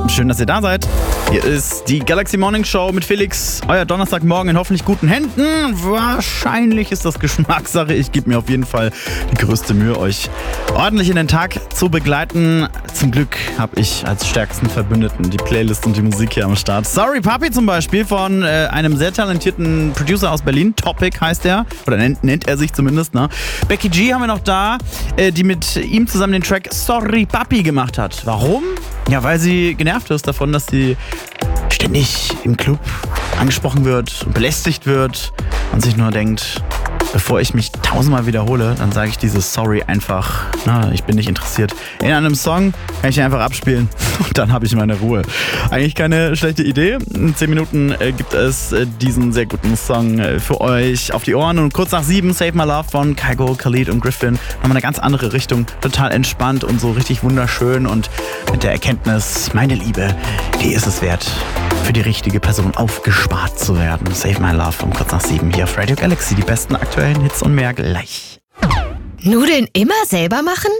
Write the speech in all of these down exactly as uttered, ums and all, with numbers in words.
schön, dass ihr da seid. Hier ist die Galaxy Morning Show mit Felix. Euer Donnerstagmorgen in hoffentlich guten Händen. Wahrscheinlich ist das Geschmackssache. Ich gebe mir auf jeden Fall die größte Mühe, euch ordentlich in den Tag zu begleiten. Zum Glück habe ich als stärksten Verbündeten die Playlist und die Musik hier am Start. Sorry Papi zum Beispiel von äh, einem sehr talentierten Producer aus Berlin. Topic heißt er. Oder nennt, nennt er sich zumindest. Ne? Becky G haben wir noch da, äh, die mit ihm zusammen den Track Sorry Papi gemacht hat. Warum? Ja, weil sie genervt ist davon, dass sie ständig im Club angesprochen wird und belästigt wird und sich nur denkt, bevor ich mich tausendmal wiederhole, dann sage ich dieses Sorry einfach, na, ich bin nicht interessiert. In einem Song kann ich ihn einfach abspielen und dann habe ich meine Ruhe. Eigentlich keine schlechte Idee. In zehn Minuten äh, gibt es äh, diesen sehr guten Song äh, für euch auf die Ohren. Und kurz nach sieben, Save My Love von Kygo, Khalid und Griffin. Nochmal eine ganz andere Richtung. Total entspannt und so richtig wunderschön und mit der Erkenntnis, meine Liebe, die ist es wert, für die richtige Person aufgespart zu werden. Save My Love um kurz nach sieben hier auf Radio Galaxy. Die besten aktuellen Hits und mehr gleich. Nudeln immer selber machen?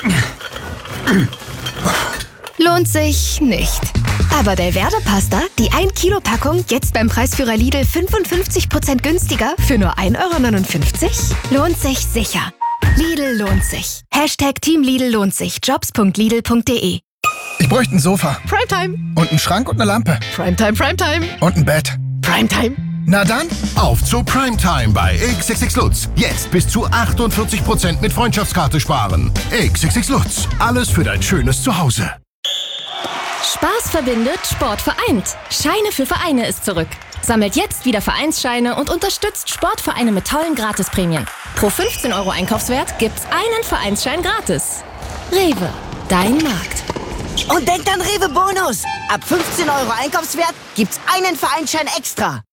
Lohnt sich nicht. Aber Belverde Pasta, die ein Kilo Packung, jetzt beim Preisführer Lidl fünfundfünfzig Prozent günstiger für nur ein Euro neunundfünfzig? Lohnt sich sicher. Lidl lohnt sich. Hashtag Team Lidl lohnt sich. Jobs punkt lidl punkt de. Ich bräuchte ein Sofa. Primetime. Und einen Schrank und eine Lampe. Primetime, Primetime. Und ein Bett. Primetime. Na dann, auf zu Primetime bei X X X Lutz. Jetzt bis zu achtundvierzig Prozent mit Freundschaftskarte sparen. X X X Lutz. Alles für dein schönes Zuhause. Spaß verbindet, Sport vereint. Scheine für Vereine ist zurück. Sammelt jetzt wieder Vereinsscheine und unterstützt Sportvereine mit tollen Gratisprämien. Pro fünfzehn Euro Einkaufswert gibt's einen Vereinsschein gratis. Rewe, dein Markt. Und denkt an Rewe Bonus. Ab fünfzehn Euro Einkaufswert gibt's einen Vereinsschein extra.